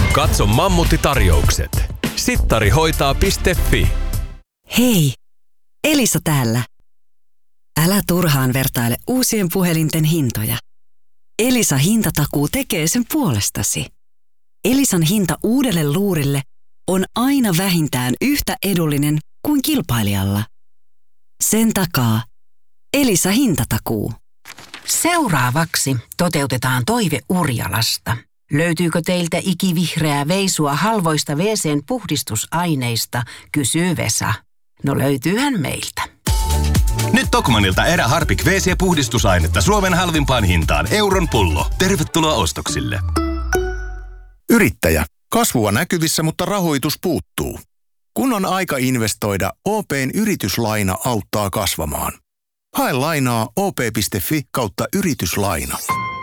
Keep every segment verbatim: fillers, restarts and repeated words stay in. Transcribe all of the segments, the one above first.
Katso Mammutti-tarjoukset. sittarihoitaa piste fi. Hei, Elisa täällä. Älä turhaan vertaile uusien puhelinten hintoja. Elisa hintatakuu tekee sen puolestasi. Elisan hinta uudelle luurille on aina vähintään yhtä edullinen kuin kilpailijalla. Sen takaa Elisa hintatakuu. Seuraavaksi toteutetaan toive Urjalasta. Löytyykö teiltä ikivihreää veisua halvoista W C:n puhdistusaineista, kysyy Vesa. No löytyyhän meiltä. Nyt Tokmanilta erä Harpik W C-puhdistusainetta Suomen halvimpaan hintaan euron pullo. Tervetuloa ostoksille. Yrittäjä. Kasvua näkyvissä, mutta rahoitus puuttuu. Kun on aika investoida, O P:n yrityslaina auttaa kasvamaan. Hae lainaa op piste fi kautta yrityslaina.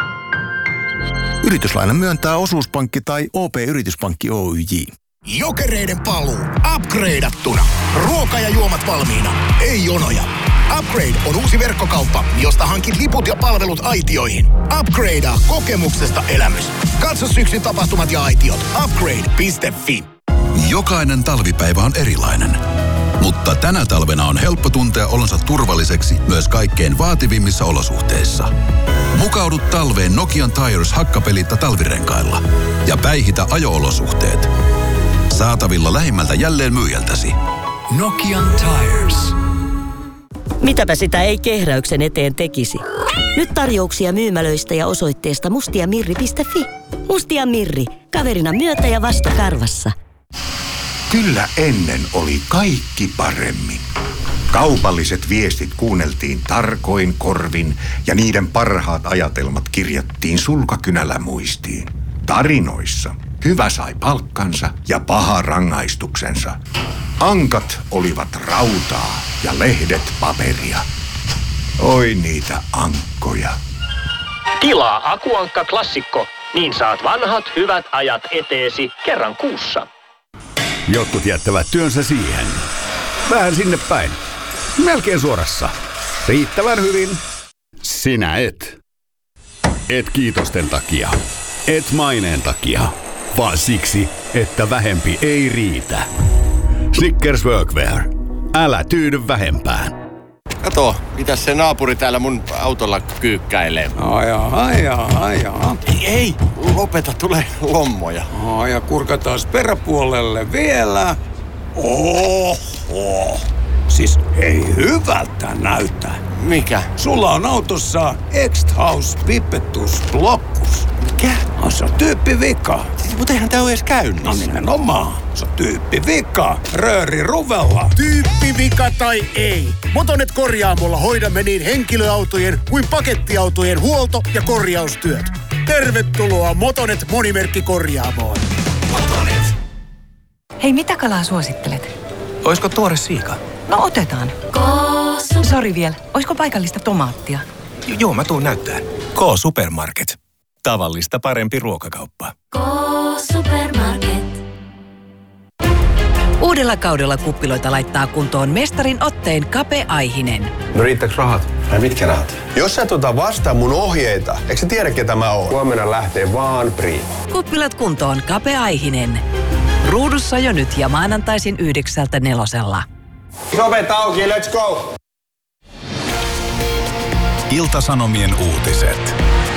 Yrityslaina myöntää osuuspankki tai O P-yrityspankki Oyj. Jokereiden paluu. Upgradeattuna. Ruoka ja juomat valmiina. Ei jonoja. Upgrade on uusi verkkokauppa, josta hankit liput ja palvelut aitioihin. Upgradea kokemuksesta elämys. Katso syksyn tapahtumat ja aitiot. Upgrade piste fi. Jokainen talvipäivä on erilainen. Mutta tänä talvena on helppo tuntea olonsa turvalliseksi myös kaikkein vaativimmissa olosuhteissa. Mukaudu talveen Nokian Tires hakkapelitta talvirenkailla ja päihitä ajo-olosuhteet. Saatavilla lähimmältä jälleen myyjältäsi. Nokian Tires. Mitäpä sitä ei kehräyksen eteen tekisi. Nyt tarjouksia myymälöistä ja osoitteesta mustiamirri piste fi. Mustia Mirri, kaverina myötä ja vastokarvassa. Kyllä ennen oli kaikki paremmin. Kaupalliset viestit kuunneltiin tarkoin korvin ja niiden parhaat ajatelmat kirjattiin sulkakynällä muistiin. Tarinoissa hyvä sai palkkansa ja paha rangaistuksensa. Ankat olivat rautaa ja lehdet paperia. Oi niitä ankkoja. Tilaa Akuankka Klassikko, niin saat vanhat hyvät ajat eteesi kerran kuussa. Jotkut jättävät työnsä siihen. Vähän sinne päin. Melkein suorassa. Riittävän hyvin. Sinä et. Et kiitosten takia. Et maineen takia. Vaan siksi, että vähempi ei riitä. Snickers Workwear. Älä tyydy vähempään. Kato, mitäs se naapuri täällä mun autolla kyykkäilee. Ajaa, ajaa, ajaa. Ei, lopeta, tulee lommoja. Ja kurkataan peräpuolelle vielä. Oho. Siis ei hyvältä näytä. Mikä? Sulla on autossa X-House Pipettus Blockus. Mikä? On se on tyyppivika. Siis, mutta eihän tää ole edes käynnissä. No nimenomaan. Se on tyyppivika. Rööri ruvella. Tyyppivika tai ei. Motonet korjaamolla hoidamme niin henkilöautojen kuin pakettiautojen huolto- ja korjaustyöt. Tervetuloa Motonet monimerkkikorjaamoon. Motonet. Hei, mitä kalaa suosittelet? Oisko tuore siika? No otetaan. Sori vielä. Oisko paikallista tomaattia? Jo, joo, mä tuun näyttää. K-Supermarket. Tavallista parempi ruokakauppa. K-Supermarket. Uudella kaudella kuppiloita laittaa kuntoon mestarin otteen Kape Aihinen. No riittääkö rahat? Ja mitkä rahat? Jos sä tuota vastaan mun ohjeita, eikö sä tiedä ketä mä oon? Huomenna lähtee vaan Pri. Kuppilat kuntoon Kape Aihinen. Ruudussa jo nyt ja maanantaisin yhdeksältä nelosella. Sovet auki, let's go! Ilta-Sanomien uutiset.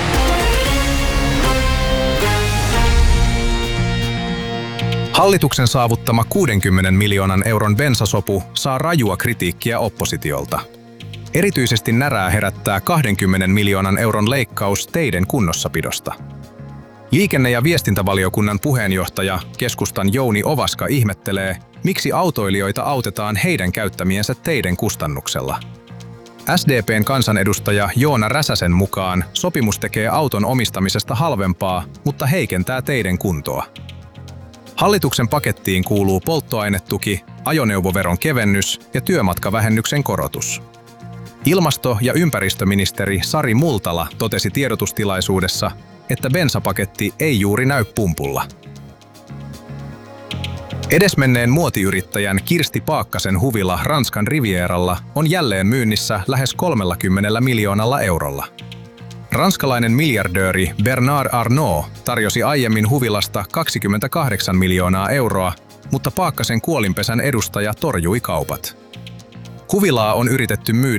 Hallituksen saavuttama kuudenkymmenen miljoonan euron bensasopu saa rajua kritiikkiä oppositiolta. Erityisesti närää herättää kahdenkymmenen miljoonan euron leikkaus teiden kunnossapidosta. Liikenne- ja viestintävaliokunnan puheenjohtaja, keskustan Jouni Ovaska ihmettelee, miksi autoilijoita autetaan heidän käyttämiensä teiden kustannuksella. S D P:n kansanedustaja Joona Räsäsen mukaan sopimus tekee auton omistamisesta halvempaa, mutta heikentää teiden kuntoa. Hallituksen pakettiin kuuluu polttoainetuki, ajoneuvoveron kevennys ja työmatkavähennyksen korotus. Ilmasto- ja ympäristöministeri Sari Multala totesi tiedotustilaisuudessa, että bensapaketti ei juuri näy pumpulla. Edesmenneen muotiyrittäjän Kirsti Paakkasen huvila Ranskan Rivieralla on jälleen myynnissä lähes kolmellakymmenellä miljoonalla eurolla. Ranskalainen miljardööri Bernard Arnault tarjosi aiemmin huvilasta kaksikymmentäkahdeksan miljoonaa euroa, mutta Paakkasen kuolinpesän edustaja torjui kaupat. Huvilaa on yritetty myydä